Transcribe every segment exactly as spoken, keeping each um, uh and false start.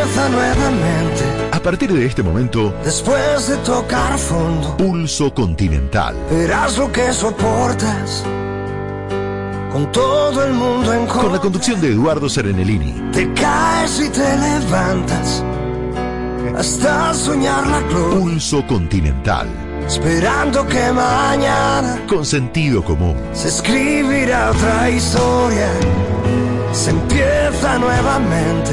empieza nuevamente. A partir de este momento, después de tocar fondo, Pulso Continental. Verás lo que soportas, con todo el mundo en contra. Con la conducción de Eduardo Serenellini. Te caes y te levantas, hasta soñar la gloria. Pulso Continental. Esperando que mañana, con sentido común, se escribirá otra historia. Se empieza nuevamente,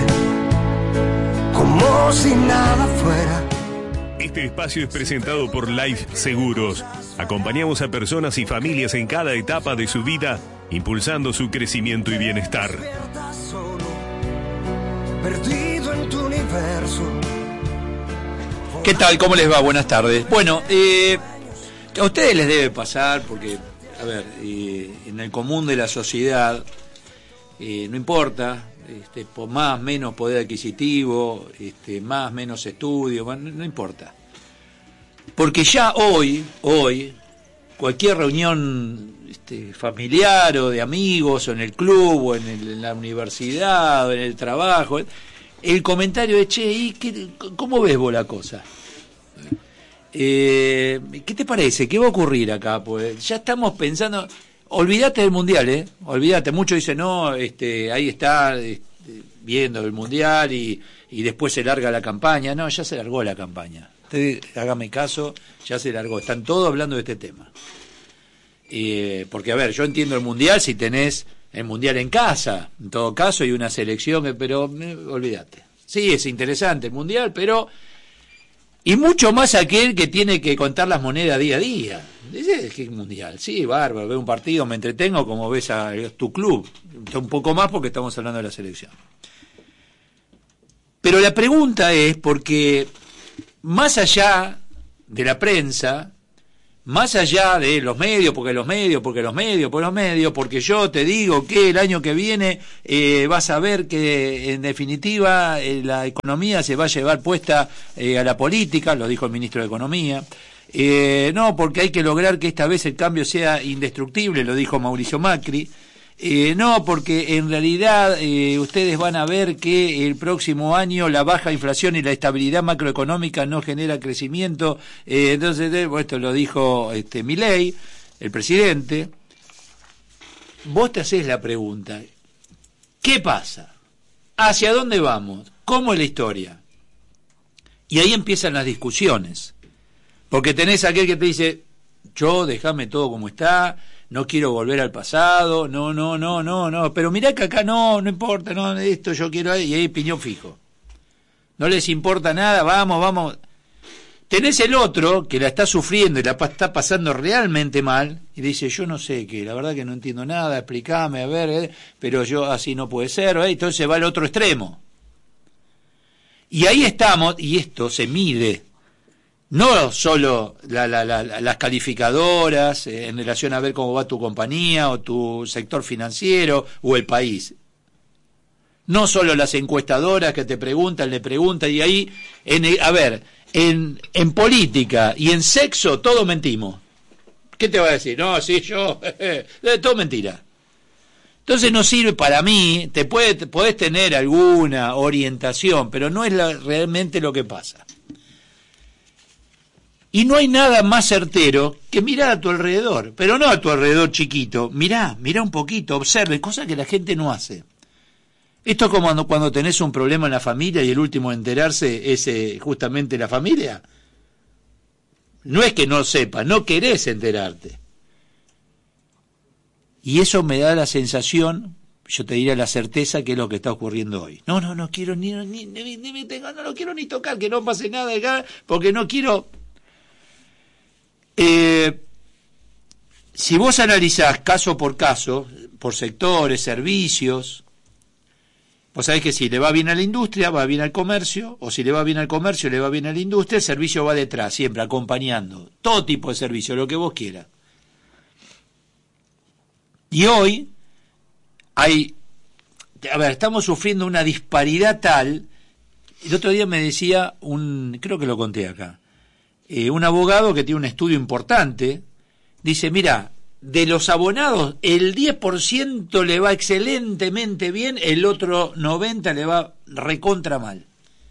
como si nada fuera. Este espacio es presentado por Life Seguros. Acompañamos a personas y familias en cada etapa de su vida, impulsando su crecimiento y bienestar. Solo, perdido en tu universo. ¿Qué tal? ¿Cómo les va? Buenas tardes. Bueno, eh, a ustedes les debe pasar, porque, a ver, eh, en el común de la sociedad, eh, no importa, este, por más, menos poder adquisitivo, este, más, menos estudio, no, no importa. Porque ya hoy, hoy, cualquier reunión este, familiar o de amigos, o en el club, o en, el, en la universidad, o en el trabajo, el comentario de, che, ¿y qué, cómo ves vos la cosa? Eh, ¿Qué te parece? ¿Qué va a ocurrir acá? Pues ya estamos pensando, olvídate del Mundial, ¿eh? Olvídate, muchos dicen, no, este, ahí está este, viendo el Mundial y, y después se larga la campaña. No, ya se largó la campaña. Usted, hágame caso, ya se largó. Están todos hablando de este tema. Eh, porque, a ver, yo entiendo el Mundial si tenés el Mundial en casa, en todo caso, y una selección, pero eh, olvídate. Sí, es interesante el Mundial, pero... Y mucho más aquel que tiene que contar las monedas día a día. Ese es el Mundial. Sí, bárbaro, veo un partido, me entretengo como ves a, a tu club. Un poco más porque estamos hablando de la selección. Pero la pregunta es, porque más allá de la prensa... Más allá de los medios, porque los medios, porque los medios, porque los medios, porque yo te digo que el año que viene eh, vas a ver que en definitiva eh, la economía se va a llevar puesta eh, a la política, lo dijo el ministro de Economía. Eh, no, porque hay que lograr que esta vez el cambio sea indestructible, lo dijo Mauricio Macri. Eh, no, porque en realidad eh, ustedes van a ver que el próximo año la baja inflación y la estabilidad macroeconómica no genera crecimiento. Eh, entonces, eh, esto lo dijo este, Milei, el presidente. Vos te hacés la pregunta, ¿qué pasa? ¿Hacia dónde vamos? ¿Cómo es la historia? Y ahí empiezan las discusiones. Porque tenés aquel que te dice, yo déjame todo como está, no quiero volver al pasado, no, no, no, no, no, pero mirá que acá no, no importa, no, esto yo quiero, y ahí piñón fijo. No les importa nada, vamos, vamos. Tenés el otro que la está sufriendo y la está pasando realmente mal, y dice, yo no sé qué, la verdad que no entiendo nada, explícame, a ver, eh, pero yo así no puede ser, eh, entonces va al otro extremo. Y ahí estamos, y esto se mide. No solo la, la, la, las calificadoras eh, en relación a ver cómo va tu compañía o tu sector financiero o el país. No solo las encuestadoras que te preguntan, le preguntan, y ahí, en el, a ver, en, en política y en sexo, todo mentimos. ¿Qué te va a decir? No, sí, yo, eh, eh, todo mentira. Entonces no sirve para mí, te puede, te podés tener alguna orientación, pero no es la, realmente lo que pasa. Y no hay nada más certero que mirar a tu alrededor, pero no a tu alrededor chiquito. Mirá, mirá un poquito, observe, cosa que la gente no hace. Esto es como cuando, cuando tenés un problema en la familia y el último a enterarse es eh, justamente la familia. No es que no sepas, no querés enterarte. Y eso me da la sensación, yo te diría la certeza, que es lo que está ocurriendo hoy. No, no, no quiero ni, ni, ni, ni, ni tengo, no lo quiero ni tocar, que no pase nada acá, porque no quiero... Eh, si vos analizás caso por caso, por sectores, servicios, vos sabés que si le va bien a la industria, va bien al comercio, o si le va bien al comercio, le va bien a la industria, el servicio va detrás, siempre acompañando, todo tipo de servicio, lo que vos quieras. Y hoy hay, a ver, estamos sufriendo una disparidad tal. El otro día me decía un, creo que lo conté acá, eh, un abogado que tiene un estudio importante, dice, mira, de los abonados, el diez por ciento le va excelentemente bien, el otro noventa por ciento le va recontra mal.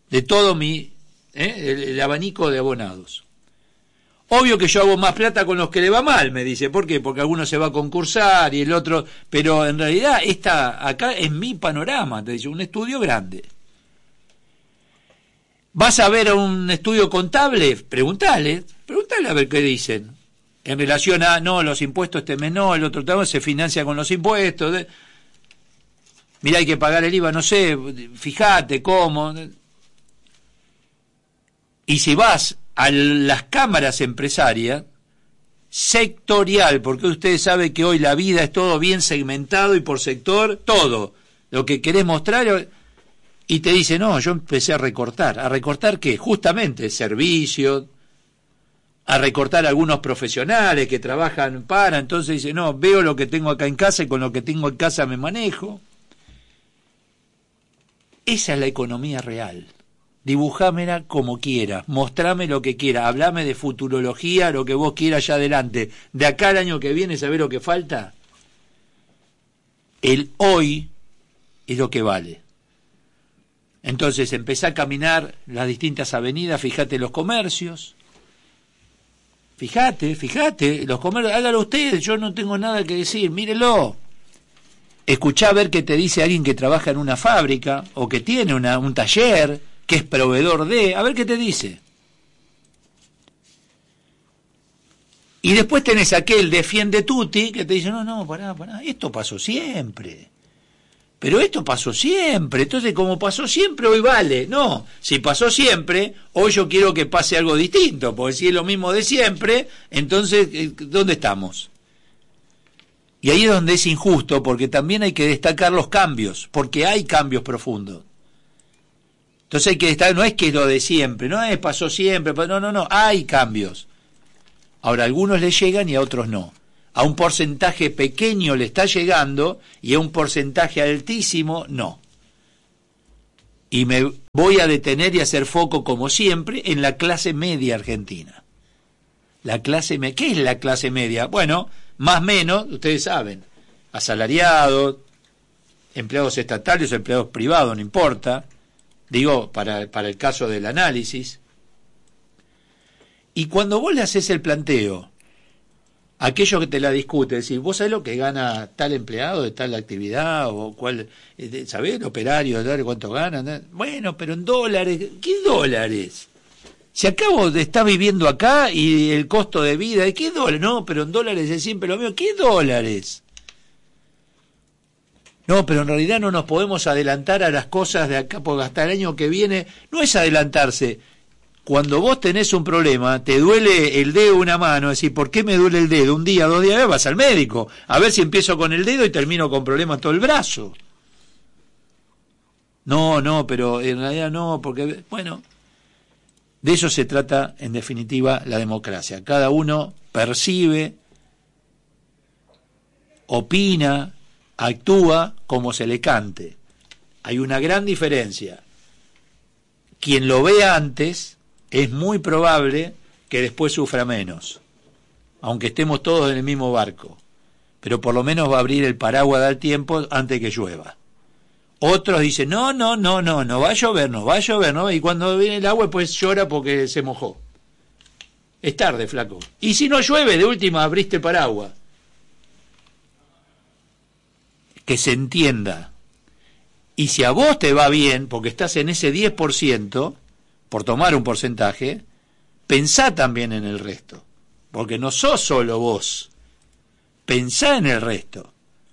de todo mi ¿eh? el, el abanico de abonados. Obvio que yo hago más plata con los que le va mal, me dice. ¿Por qué? Porque alguno se va a concursar y el otro... Pero en realidad esta acá es mi panorama, te dice, un estudio grande. ¿Vas a ver a un estudio contable? Preguntale, preguntale a ver qué dicen. En relación a, no, los impuestos este mes no, el otro también se financia con los impuestos. De... Mira, hay que pagar el I V A, no sé, fíjate cómo. Y si vas a las cámaras empresarias, sectorial, porque ustedes saben que hoy la vida es todo bien segmentado y por sector, todo. Lo que querés mostrar, y te dice, no, yo empecé a recortar. ¿A recortar qué? Justamente servicios, a recortar algunos profesionales que trabajan para, entonces dice, no, veo lo que tengo acá en casa y con lo que tengo en casa me manejo. Esa es la economía real. Dibujámela como quieras, mostrame lo que quieras, hablame de futurología, lo que vos quieras allá adelante. De acá al año que viene, ¿sabés lo que falta? El hoy es lo que vale. Entonces empezá a caminar las distintas avenidas, fíjate los comercios, fíjate, fíjate, los comercios, hágalo ustedes, yo no tengo nada que decir, mírelo. Escuchá a ver qué te dice alguien que trabaja en una fábrica o que tiene una, un taller, que es proveedor de, a ver qué te dice. Y después tenés aquel defiende tutti que te dice, no, no, pará, pará, esto pasó siempre. Pero esto pasó siempre, entonces como pasó siempre, hoy vale. No, si pasó siempre, hoy yo quiero que pase algo distinto, porque si es lo mismo de siempre, entonces, ¿dónde estamos? Y ahí es donde es injusto, porque también hay que destacar los cambios, porque hay cambios profundos. Entonces hay que destacar, no es que lo de siempre, no es pasó siempre, no, no, no, hay cambios. Ahora, a algunos le llegan y a otros no. A un porcentaje pequeño le está llegando y a un porcentaje altísimo no. Y me voy a detener y hacer foco, como siempre, en la clase media argentina. La clase media, ¿qué es la clase media? Bueno, más o menos, ustedes saben, asalariados, empleados estatales o empleados privados, no importa, digo, para, para el caso del análisis. Y cuando vos le haces el planteo, aquello que te la discute, es decir, vos sabés lo que gana tal empleado de tal actividad, o cuál, ¿sabés? El operario, cuánto gana. Bueno, pero en dólares, ¿qué dólares? Si acabo de estar viviendo acá y el costo de vida, ¿qué dólares? No, pero en dólares es siempre lo mismo, ¿qué dólares? No, pero en realidad no nos podemos adelantar a las cosas de acá, porque hasta el año que viene no es adelantarse. Cuando vos tenés un problema, te duele el dedo, una mano, es decir, ¿por qué me duele el dedo? Un día, dos días, vas al médico, a ver si empiezo con el dedo y termino con problemas todo el brazo. No, no, pero en realidad no, porque, bueno, de eso se trata, en definitiva, la democracia. Cada uno percibe, opina, actúa como se le cante. Hay una gran diferencia. Quien lo ve antes, es muy probable que después sufra menos, aunque estemos todos en el mismo barco, pero por lo menos va a abrir el paraguas al tiempo antes que llueva. Otros dicen, no, no, no, no, no va a llover, no va a llover, no, y cuando viene el agua pues llora porque se mojó. Es tarde, flaco. Y si no llueve, de última abriste el paraguas. Que se entienda. Y si a vos te va bien, porque estás en ese diez por ciento, por tomar un porcentaje, pensá también en el resto, porque no sos solo vos, pensá en el resto,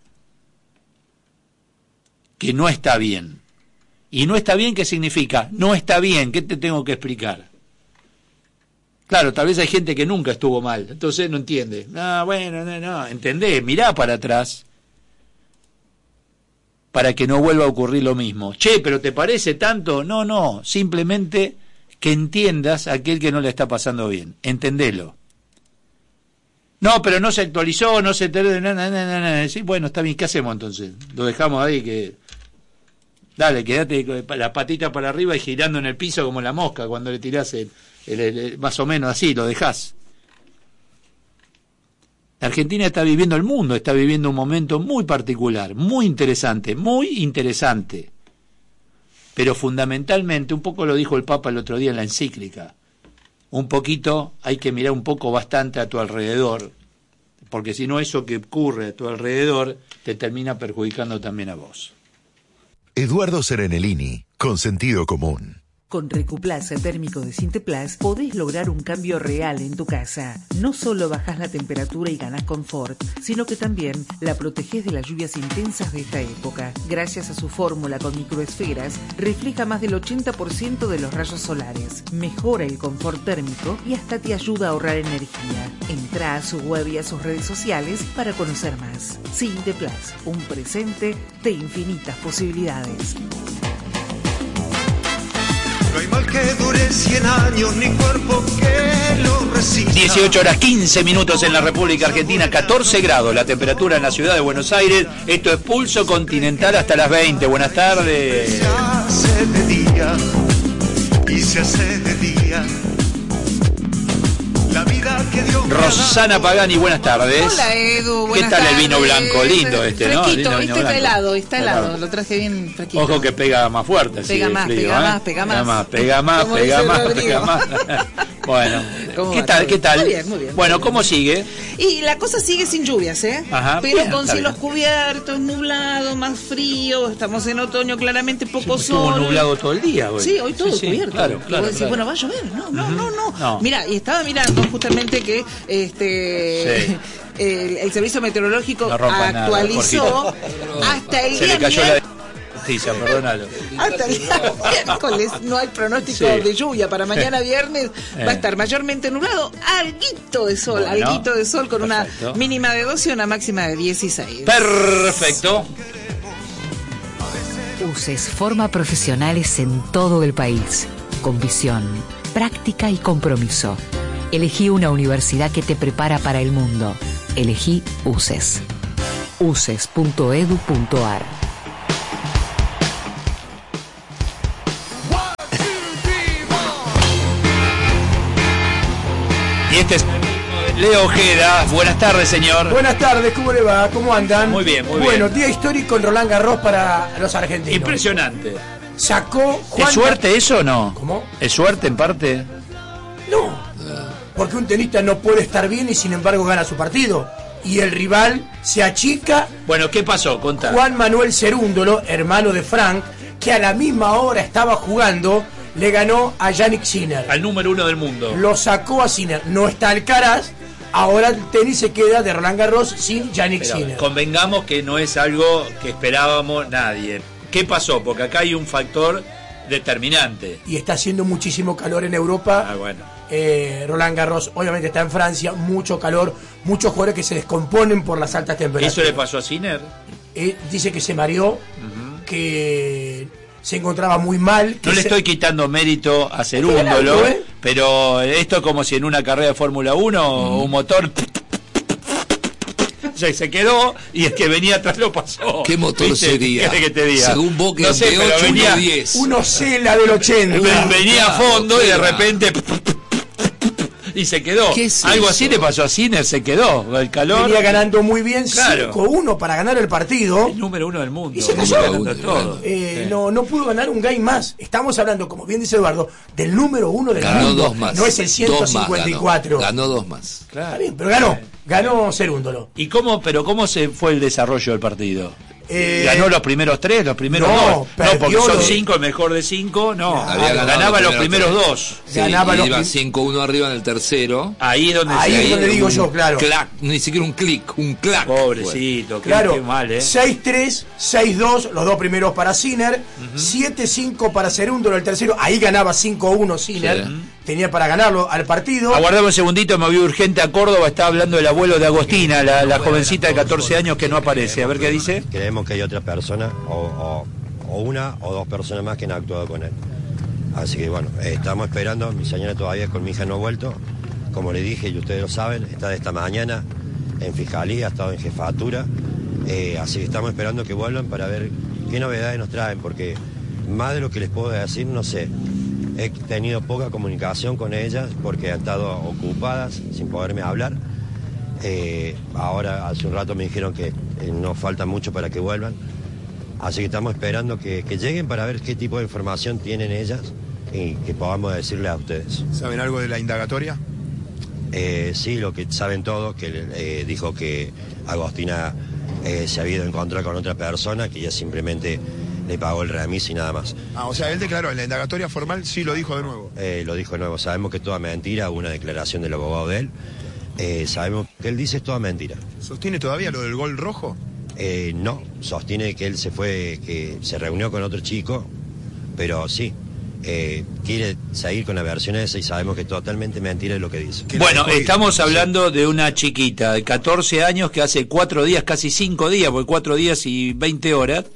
que no está bien. Y no está bien, ¿qué significa? No está bien, ¿qué te tengo que explicar? Claro, tal vez hay gente que nunca estuvo mal, entonces no entiende. No, bueno, no, no, entendé, mirá para atrás, para que no vuelva a ocurrir lo mismo. Che, ¿pero te parece tanto? No, no, simplemente que entiendas a aquel que no le está pasando bien. Entendelo. No, pero no se actualizó, no se... Sí, bueno, está bien, ¿qué hacemos entonces? Lo dejamos ahí que... Dale, quédate la patita para arriba y girando en el piso como la mosca cuando le tirás el, el, el, el, más o menos así, lo dejás. La Argentina está viviendo, el mundo está viviendo un momento muy particular, muy interesante, muy interesante. pero fundamentalmente, un poco lo dijo el Papa el otro día en la encíclica, un poquito, hay que mirar un poco bastante a tu alrededor, porque si no eso que ocurre a tu alrededor te termina perjudicando también a vos. Eduardo Serenellini, con sentido común. Con Recuplas térmico de Sinteplas podés lograr un cambio real en tu casa. No solo bajás la temperatura y ganás confort, sino que también la protegés de las lluvias intensas de esta época. Gracias a su fórmula con microesferas, refleja más del ochenta por ciento de los rayos solares, mejora el confort térmico y hasta te ayuda a ahorrar energía. Entrá a su web y a sus redes sociales para conocer más. Sinteplas, un presente de infinitas posibilidades. No hay mal que dure cien años, ni cuerpo que lo resista. dieciocho horas quince minutos en la República Argentina, catorce grados la temperatura en la ciudad de Buenos Aires. Esto es Pulso Continental hasta las veinte. Buenas tardes. Se hace de día y se hace de día. La vida que Dios Rosana Pagani, buenas tardes. Hola Edu, buenas ¿Qué tal el vino tardes? blanco? Lindo este, ¿no? Fresquito, Lindo vino este blanco. está helado, está helado, Helado. lo traje bien fresquito. Ojo que pega más fuerte. así Pega de más, frío, pega ¿eh? más, pega más. Pega más, Como pega dice más, Rodrigo. pega más. Bueno, ¿Cómo ¿qué va tal? todo? ¿Qué tal? Muy bien, muy bien. Bueno, ¿cómo sigue? Y la cosa sigue sin lluvias, ¿eh? Ajá, Pero bien, con está cielos bien. cubiertos, nublado, más frío, estamos en otoño, claramente poco Estuvo sol. nublado todo el día hoy. Sí, hoy todo Sí, sí, cubierto. claro, Y vos claro, decís, claro. bueno, va a llover. No, no, no, no, No. Mira, y estaba mirando justamente que este Sí. el, el servicio meteorológico No rompa nada, actualizó hasta el Se día le cayó miércoles. la noticia, perdónalo. Hasta el día miércoles no hay pronóstico Sí. de lluvia. Para mañana viernes Eh. va a estar mayormente nublado, alguito de sol, Bueno, alguito de sol con perfecto. una mínima de doce y una máxima de dieciséis. Perfecto. UCES forma profesionales en todo el país, con visión, práctica y compromiso. Elegí una universidad que te prepara para el mundo. Elegí UCES. uces punto edu punto ar. Y este es Leo Ojeda. Buenas tardes, señor. Buenas tardes, ¿cómo le va? ¿Cómo andan? Muy bien, muy bueno, bien. día histórico en Roland Garros para los argentinos. Impresionante. Sacó Juan... ¿Es suerte eso o no? ¿Cómo? ¿Es suerte en parte? No, porque un tenista no puede estar bien y sin embargo gana su partido. Y el rival se achica. Bueno, ¿qué pasó? Contá. Juan Manuel Cerúndolo, hermano de Frank, que a la misma hora estaba jugando, le ganó a Yannick Sinner. Al número uno del mundo. Lo sacó a Sinner. No está Alcaraz. Ahora el tenis se queda de Roland Garros sin Yannick Pero Sinner. convengamos que no es algo que esperábamos nadie. ¿Qué pasó? Porque acá hay un factor determinante. Y está haciendo muchísimo calor en Europa. Ah, bueno. Eh, Roland Garros obviamente está en Francia, mucho calor, muchos jugadores que se descomponen por las altas temperaturas. ¿Eso le pasó a Sinner? Eh, dice que se mareó, que se encontraba muy mal. Que No le se- estoy quitando mérito a Cerúndolo, Claro, ¿eh? pero esto es como si en una carrera de Fórmula uno un motor se, se quedó y el que venía atrás lo pasó. ¿Qué motor ¿Viste? sería? ¿Qué querés que te diga? Según vos, que no sé, de pero ocho, venía, uno diez. Uno Cela del ochenta. venía a Claro, fondo y de claro. repente y se quedó. ¿Qué es Algo eso? así le pasó a Sinner, se quedó. El calor. Venía ganando muy bien, Claro. cinco uno para ganar el partido. El número uno del mundo. Y se cayó. Ganando todo. Eh, Sí. no, no pudo ganar un game más. Estamos hablando, como bien dice Eduardo, del número uno del Ganó mundo. dos más. No es el ciento cincuenta y cuatro. Dos más, ganó, ganó dos más. Está bien, pero ganó. Ganó Cerúndolo. ¿Y cómo, pero cómo se fue el desarrollo del partido? Eh, ¿Ganó los primeros tres, los primeros no, dos? No, perdió porque son los- cinco, el mejor de cinco, no. Había ganado Ganaba los los primeros primeros dos. Sí, Ganaba y los iba prim- cinco uno arriba en el tercero. Ahí es donde Ahí se es donde digo yo, claro. Clac, ni siquiera un clic, un clac. Pobrecito, qué, Claro, qué mal, ¿eh? seis tres, seis dos, los dos primeros para Sinner, siete cinco para Cerúndolo, el tercero, ahí ganaba cinco uno Sinner, Sí. tenía para ganarlo al partido. Aguardame un segundito, me voy urgente a Córdoba, está hablando el abuelo de Agostina, la, la jovencita de catorce años que no aparece. A ver qué dice. Creemos que hay otra persona, o, o- o una o dos personas más que han actuado con él. Así que bueno, eh, estamos esperando, mi señora todavía con mi hija no ha vuelto, como le dije y ustedes lo saben, está de esta mañana en fiscalía, ha estado en jefatura, eh, así que estamos esperando que vuelvan para ver qué novedades nos traen, porque más de lo que les puedo decir, no sé, he tenido poca comunicación con ellas porque han estado ocupadas sin poderme hablar. Eh, ahora hace un rato me dijeron que eh, no falta mucho para que vuelvan. Así que estamos esperando que, que lleguen para ver qué tipo de información tienen ellas y que podamos decirle a ustedes. ¿Saben algo de la indagatoria? Eh, sí, lo que saben todos, que eh, dijo que Agostina eh, se había ido a encontrar con otra persona, que ella simplemente le pagó el remis y nada más. Ah, o sea, él declaró en la indagatoria formal, sí lo dijo de nuevo. Eh, lo dijo de nuevo, sabemos que es toda mentira, hubo una declaración del abogado de él. Eh, sabemos que él dice es toda mentira. ¿Sostiene todavía lo del gol rojo? Eh, no, sostiene que él se fue, que se reunió con otro chico, pero sí, eh, quiere seguir con la versión esa y sabemos que es totalmente mentira de lo que dice. Bueno, estamos hablando de una chiquita de catorce años que hace cuatro días, casi cinco días, porque cuatro días y veinte horas,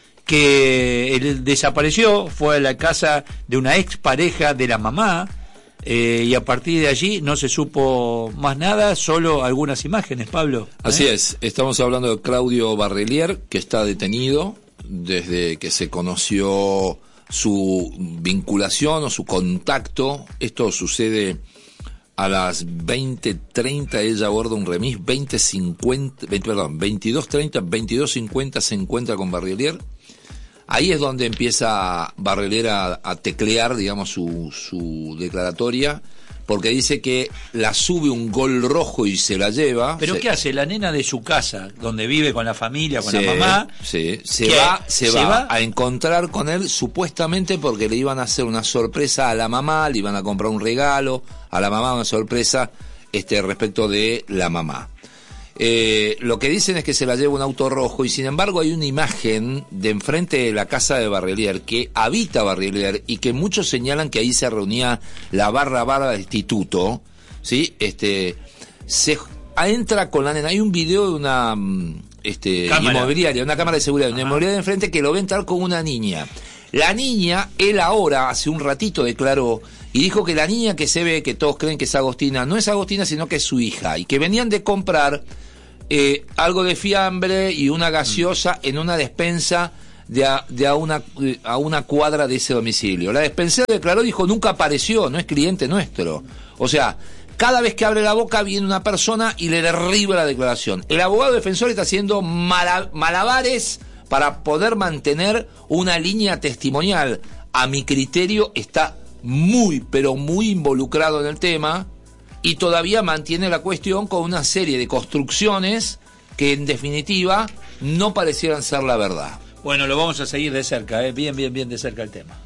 que él desapareció, fue a la casa de una expareja de la mamá, eh, y a partir de allí no se supo más nada, solo algunas imágenes, Pablo. ¿eh? Así es, estamos hablando de Claudio Barrelier, que está detenido desde que se conoció su vinculación o su contacto. Esto sucede a las veinte treinta, ella aborda un remis, veinte cincuenta, veinte, perdón, veintidós treinta, veintidós cincuenta se encuentra con Barrelier. Ahí es donde empieza Barrelier a, a teclear, digamos, su, su declaratoria, porque dice que la sube un gol rojo y se la lleva. ¿Pero se, qué hace? La nena de su casa, donde vive con la familia, con sí, la mamá. Sí, se ¿qué? va, se, ¿Se va, va a encontrar con él supuestamente porque le iban a hacer una sorpresa a la mamá, le iban a comprar un regalo a la mamá, una sorpresa este respecto de la mamá. Eh, lo que dicen es que se la lleva un auto rojo y sin embargo hay una imagen de enfrente de la casa de Barrelier que habita Barrelier y que muchos señalan que ahí se reunía la barra barra del instituto, ¿sí? Este, se entra con la nena, hay un video de una este, inmobiliaria, una cámara de seguridad, una inmobiliaria de enfrente que lo ve entrar con una niña. La niña, él ahora, hace un ratito declaró y dijo que la niña que se ve, que todos creen que es Agostina, no es Agostina sino que es su hija y que venían de comprar Eh, algo de fiambre y una gaseosa en una despensa de a, de a una a una cuadra de ese domicilio. La despensera declaró, dijo, nunca apareció, no es cliente nuestro. O sea, cada vez que abre la boca viene una persona y le derriba la declaración. El abogado defensor está haciendo mala, malabares para poder mantener una línea testimonial. A mi criterio está muy, pero muy involucrado en el tema. Y todavía mantiene la cuestión con una serie de construcciones que en definitiva no parecieran ser la verdad. Bueno, lo vamos a seguir de cerca, ¿eh? bien, bien, bien de cerca el tema.